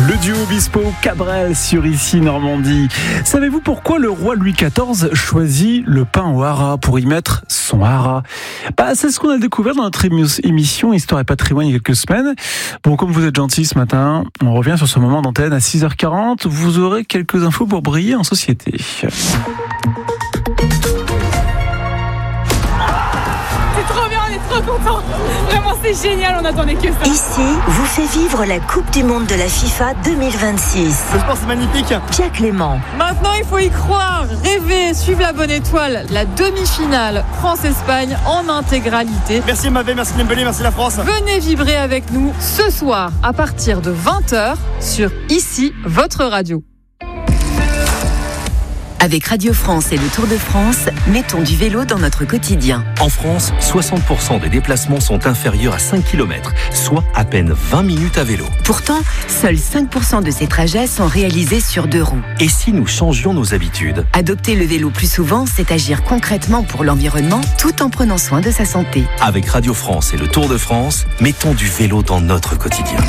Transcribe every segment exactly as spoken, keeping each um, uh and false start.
Le duo Obispo-Cabrel sur Ici Normandie. Savez-vous pourquoi le roi Louis quatorze choisit le pain au haras pour y mettre son haras? Bah, c'est ce qu'on a découvert dans notre émission Histoire et Patrimoine il y a quelques semaines. Bon, comme vous êtes gentils ce matin, on revient sur ce moment d'antenne à six heures quarante. Vous aurez quelques infos pour briller en société. Trop content. Vraiment, c'est génial, on attendait que ça. Ici vous fait vivre la Coupe du Monde de la FIFA deux mille vingt-six. Le sport, c'est magnifique. Pierre Clément. Maintenant, il faut y croire, rêver, suivre la bonne étoile. La demi-finale France-Espagne en intégralité. Merci Mavé, merci Dembélé, merci la France. Venez vibrer avec nous ce soir à partir de vingt heures sur Ici, votre radio. Avec Radio France et le Tour de France, mettons du vélo dans notre quotidien. En France, soixante pour cent des déplacements sont inférieurs à cinq kilomètres, soit à peine vingt minutes à vélo. Pourtant, seuls cinq pour cent de ces trajets sont réalisés sur deux roues. Et si nous changions nos habitudes ? Adopter le vélo plus souvent, c'est agir concrètement pour l'environnement tout en prenant soin de sa santé. Avec Radio France et le Tour de France, mettons du vélo dans notre quotidien.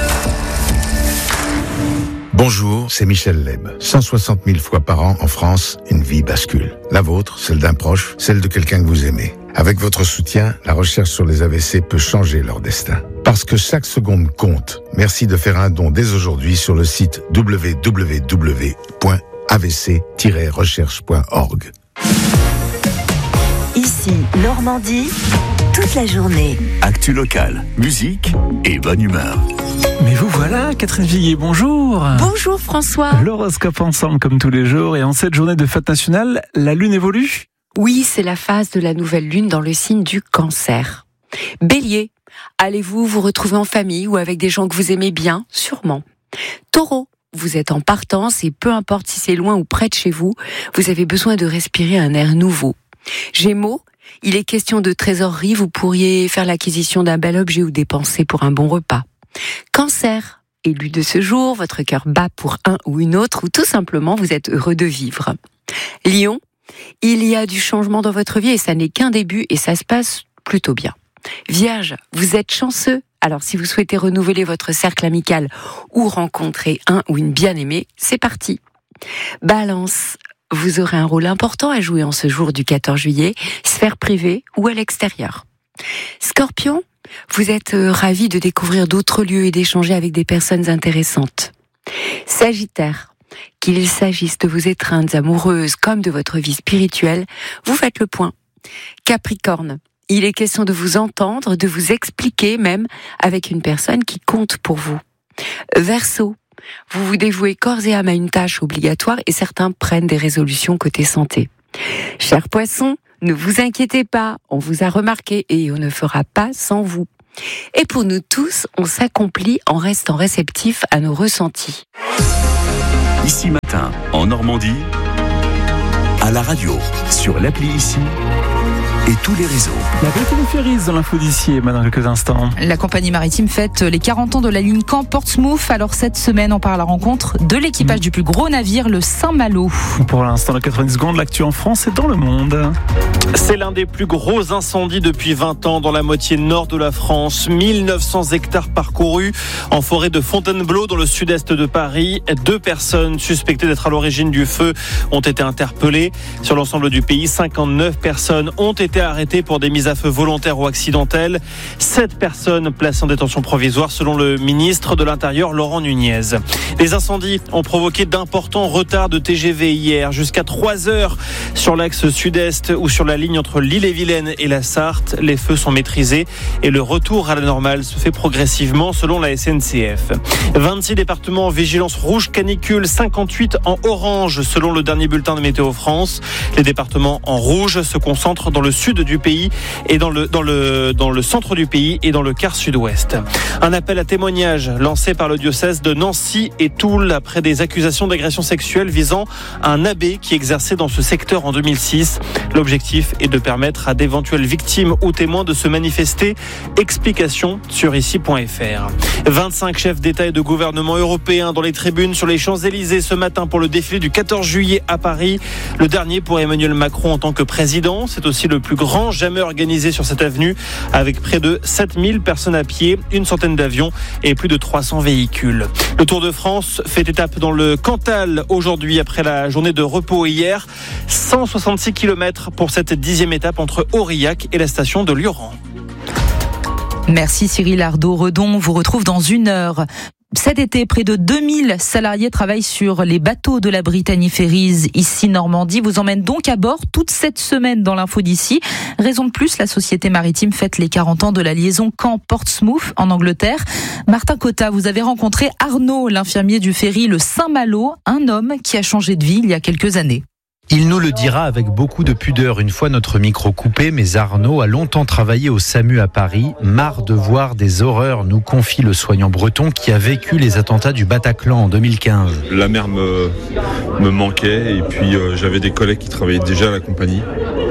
Bonjour, c'est Michel Leb. cent soixante mille fois par an en France, une vie bascule. La vôtre, celle d'un proche, celle de quelqu'un que vous aimez. Avec votre soutien, la recherche sur les A V C peut changer leur destin. Parce que chaque seconde compte. Merci de faire un don dès aujourd'hui sur le site w w w point a v c tiret recherche point org. Ici, Normandie, toute la journée. Actu locale, musique et bonne humeur. Mais vous voilà, Catherine Viguier, bonjour. Bonjour François. L'horoscope ensemble comme tous les jours, et en cette journée de fête nationale, la lune évolue ? Oui, c'est la phase de la nouvelle lune dans le signe du Cancer. Bélier, allez-vous vous retrouver en famille ou avec des gens que vous aimez bien ? Sûrement. Taureau, vous êtes en partance et peu importe si c'est loin ou près de chez vous, vous avez besoin de respirer un air nouveau. Gémeaux, il est question de trésorerie, vous pourriez faire l'acquisition d'un bel objet ou dépenser pour un bon repas. Cancer, élu de ce jour, votre cœur bat pour un ou une autre, ou tout simplement vous êtes heureux de vivre. Lion, il y a du changement dans votre vie et ça n'est qu'un début et ça se passe plutôt bien. Vierge, vous êtes chanceux, alors si vous souhaitez renouveler votre cercle amical ou rencontrer un ou une bien-aimée, c'est parti. Balance, vous aurez un rôle important à jouer en ce jour du quatorze juillet, sphère privée ou à l'extérieur. Scorpion, vous êtes ravi de découvrir d'autres lieux et d'échanger avec des personnes intéressantes. Sagittaire, qu'il s'agisse de vos étreintes amoureuses comme de votre vie spirituelle, vous faites le point. Capricorne, il est question de vous entendre, de vous expliquer même avec une personne qui compte pour vous. Verseau, vous vous dévouez corps et âme à une tâche obligatoire et certains prennent des résolutions côté santé. Cher Poisson, ne vous inquiétez pas, on vous a remarqué et on ne fera pas sans vous. Et pour nous tous, on s'accomplit en restant réceptif à nos ressentis. Ici matin, en Normandie, à la radio, sur l'appli Ici et tous les réseaux. La Brittany Ferries dans l'info d'ici et maintenant quelques instants. La compagnie maritime fête les quarante ans de la ligne Caen-Portsmouth. Alors cette semaine, on part à la rencontre de l'équipage mmh. du plus gros navire, le Saint-Malo. Pour l'instant, la quatre-vingt-dix secondes, l'actu en France et dans le monde. C'est l'un des plus gros incendies depuis vingt ans dans la moitié nord de la France. mille neuf cents hectares parcourus en forêt de Fontainebleau dans le sud-est de Paris. Deux personnes suspectées d'être à l'origine du feu ont été interpellées. Sur l'ensemble du pays, cinquante-neuf personnes ont été arrêtées pour des mises à feu volontaires ou accidentelles. Sept personnes placées en détention provisoire selon le ministre de l'Intérieur Laurent Nunez. Les incendies ont provoqué d'importants retards de T G V hier, jusqu'à trois heures sur l'axe sud-est ou sur la ligne entre l'Ille-et-Vilaine et la Sarthe. Les feux sont maîtrisés et le retour à la normale se fait progressivement selon la S N C F. vingt-six départements en vigilance rouge canicule, cinquante-huit en orange selon le dernier bulletin de Météo France. Les départements en rouge se concentrent dans le sud du pays et dans le, dans le, dans le centre du pays et dans le quart sud-ouest. Un appel à témoignage lancé par le diocèse de Nancy et Toul après des accusations d'agression sexuelle visant un abbé qui exerçait dans ce secteur en deux mille six. L'objectif est de permettre à d'éventuelles victimes ou témoins de se manifester. Explication sur ici point f r. vingt-cinq chefs d'État et de gouvernement européens dans les tribunes sur les Champs-Élysées ce matin pour le défilé du quatorze juillet à Paris. Le dernier pour Emmanuel Macron en tant que président. C'est aussi le plus plus grands jamais organisés sur cette avenue, avec près de sept mille personnes à pied, une centaine d'avions et plus de trois cents véhicules. Le Tour de France fait étape dans le Cantal aujourd'hui après la journée de repos hier. cent soixante-six kilomètres pour cette dixième étape entre Aurillac et la station de Lioran. Merci Cyril Ardo-Redon, vous retrouve dans une heure. Cet été, près de deux mille salariés travaillent sur les bateaux de la Brittany Ferries ici Normandie. Vous emmène donc à bord toute cette semaine dans l'info d'ici. Raison de plus, la société maritime fête les quarante ans de la liaison Caen-Portsmouth en Angleterre. Martin Cotta, vous avez rencontré Arnaud, l'infirmier du ferry le Saint-Malo, un homme qui a changé de vie il y a quelques années. Il nous le dira avec beaucoup de pudeur une fois notre micro coupé, mais Arnaud a longtemps travaillé au SAMU à Paris. Marre de voir des horreurs, nous confie le soignant breton qui a vécu les attentats du Bataclan en deux mille quinze. La mer me, me manquait et puis euh, j'avais des collègues qui travaillaient déjà à la compagnie.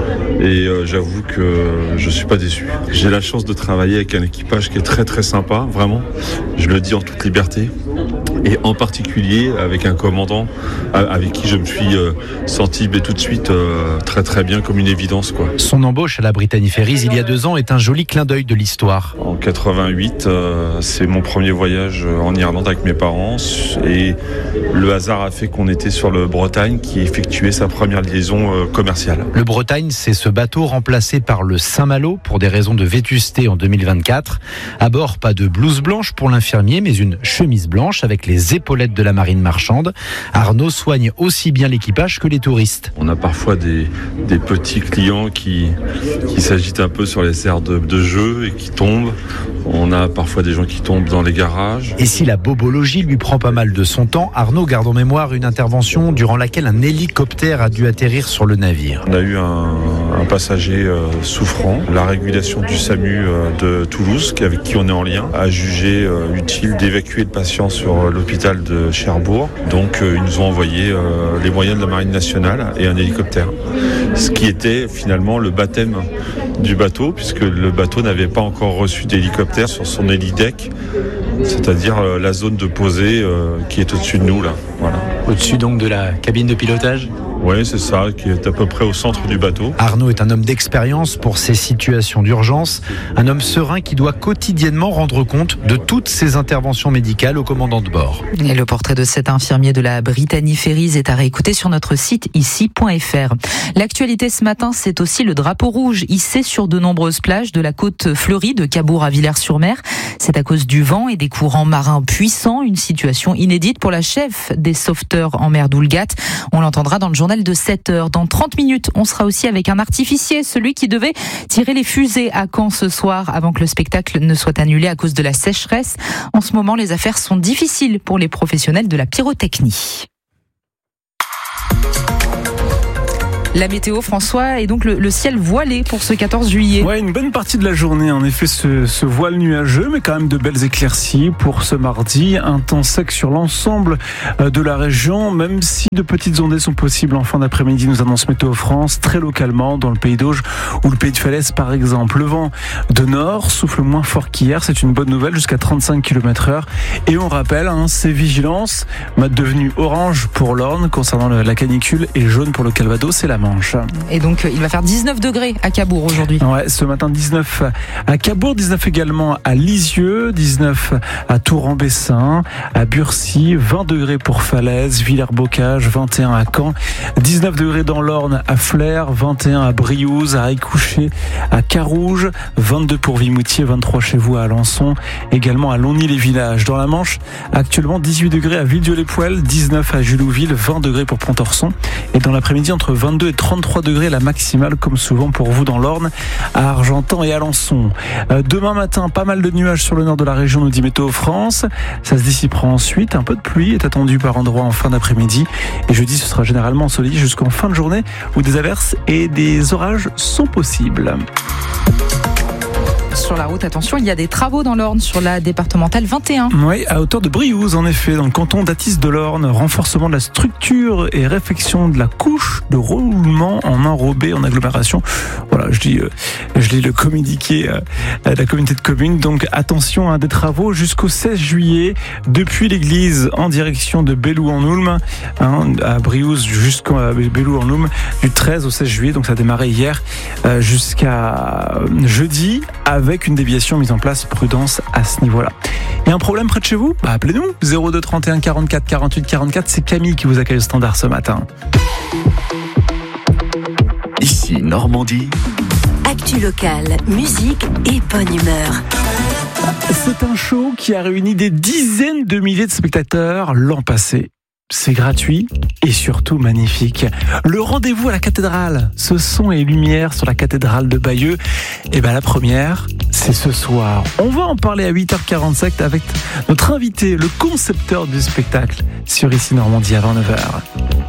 Et euh, j'avoue que je suis pas déçu. J'ai la chance de travailler avec un équipage qui est très très sympa, vraiment. Je le dis en toute liberté. Et en particulier avec un commandant avec qui je me suis euh, senti mais tout de suite euh, très très bien, comme une évidence, quoi. Son embauche à la Brittany Ferries il y a deux ans est un joli clin d'œil de l'histoire. En quatre-vingt-huit, euh, c'est mon premier voyage en Irlande avec mes parents et le hasard a fait qu'on était sur le Bretagne qui effectuait sa première liaison euh, commerciale. Le Bretagne, c'est ce bateau remplacé par le Saint-Malo pour des raisons de vétusté en deux mille vingt-quatre. À bord, pas de blouse blanche pour l'infirmier, mais une chemise blanche avec les épaulettes de la marine marchande. Arnaud soigne aussi bien l'équipage que les touristes. On a parfois des, des petits clients qui, qui s'agitent un peu sur les aires de, de jeu et qui tombent. On a parfois des gens qui tombent dans les garages. Et si la bobologie lui prend pas mal de son temps, Arnaud garde en mémoire une intervention durant laquelle un hélicoptère a dû atterrir sur le navire. On a eu un, un passager euh, souffrant. La régulation du SAMU euh, de Toulouse, avec qui on est en lien, a jugé euh, utile d'évacuer le patient sur euh, l'hôpital de Cherbourg. Donc euh, ils nous ont envoyé euh, les moyens de la Marine nationale et un hélicoptère. Ce qui était finalement le baptême du bateau, puisque le bateau n'avait pas encore reçu d'hélicoptère sur son hélideck, c'est-à-dire euh, la zone de posée euh, qui est au-dessus de nous là. Voilà. Au-dessus donc de la cabine de pilotage ? Oui, c'est ça, qui est à peu près au centre du bateau. Arnaud est un homme d'expérience pour ces situations d'urgence, un homme serein qui doit quotidiennement rendre compte de toutes ses interventions médicales au commandant de bord. Et le portrait de cet infirmier de la Brittany Ferries est à réécouter sur notre site ici point f r. L'actualité ce matin, c'est aussi le drapeau rouge hissé sur de nombreuses plages de la côte fleurie de Cabourg à Villers-sur-Mer. C'est à cause du vent et des courants marins puissants, une situation inédite pour la chef des sauveteurs en mer d'Oulgat. On l'entendra dans le journal de sept heures. Dans trente minutes, on sera aussi avec un artificier, celui qui devait tirer les fusées à Caen ce soir avant que le spectacle ne soit annulé à cause de la sécheresse. En ce moment, les affaires sont difficiles pour les professionnels de la pyrotechnie. La météo, François, est donc le, le ciel voilé pour ce quatorze juillet. Ouais, une bonne partie de la journée, en effet, ce, ce voile nuageux, mais quand même de belles éclaircies pour ce mardi. Un temps sec sur l'ensemble de la région, même si de petites ondées sont possibles en fin d'après-midi, nous annonce Météo France, très localement dans le Pays d'Auge ou le Pays de Falaise par exemple. Le vent de nord souffle moins fort qu'hier, c'est une bonne nouvelle, jusqu'à trente-cinq kilomètres heure. Et on rappelle, hein, ces vigilances, devenues orange pour l'Orne concernant la canicule et jaune pour le Calvados et la Manche. Et donc il va faire dix-neuf degrés à Cabourg aujourd'hui. Ouais, ce matin dix-neuf à Cabourg, dix-neuf également à Lisieux, dix-neuf à Tour-en-Bessin, à Burcy, vingt degrés pour Falaise, Villers-Bocage, vingt et un à Caen, dix-neuf degrés dans l'Orne à Flers, vingt et un à Briouze, à Écouché, à Carouge, vingt-deux pour Vimoutier, vingt-trois chez vous à Alençon, également à Longny-les-Villages. Dans la Manche, actuellement dix-huit degrés à Villedieu-les-Poêles, dix-neuf à Julouville, vingt degrés pour Pontorson. Et dans l'après-midi, entre vingt-deux et trente-trois degrés la maximale, comme souvent pour vous dans l'Orne, à Argentan et Alençon. Euh, demain matin, pas mal de nuages sur le nord de la région, nous dit Météo France. Ça se dissipera ensuite. Un peu de pluie est attendu par endroits en fin d'après-midi. Et jeudi, ce sera généralement ensoleillé jusqu'en fin de journée où des averses et des orages sont possibles. sur la route. Attention, il y a des travaux dans l'Orne sur la départementale vingt et un. Oui, à hauteur de Briouze, en effet, dans le canton d'Athis-de-l'Orne. Renforcement de la structure et réfection de la couche de roulement en enrobé en agglomération. Voilà, je dis, euh, je lis le communiqué euh, de la communauté de communes. Donc attention à des travaux jusqu'au seize juillet, depuis l'église en direction de Belloux-en-Oulme, hein, à Briouze jusqu'à Belloux-en-Oulme, du treize au seize juillet. Donc ça a démarré hier euh, jusqu'à jeudi, avec une déviation mise en place. Prudence à ce niveau-là. Il y a un problème près de chez vous ? Bah, appelez-nous. zéro deux trente et un quarante-quatre quarante-huit quarante-quatre. C'est Camille qui vous accueille au standard ce matin. Ici Normandie. Actu locale, musique et bonne humeur. C'est un show qui a réuni des dizaines de milliers de spectateurs l'an passé. C'est gratuit et surtout magnifique. Le rendez-vous à la cathédrale, ce son et lumière sur la cathédrale de Bayeux. Et ben la première, c'est ce soir. On va en parler à huit heures quarante-cinq avec notre invité, le concepteur du spectacle, sur Ici Normandie à vingt-neuf heures.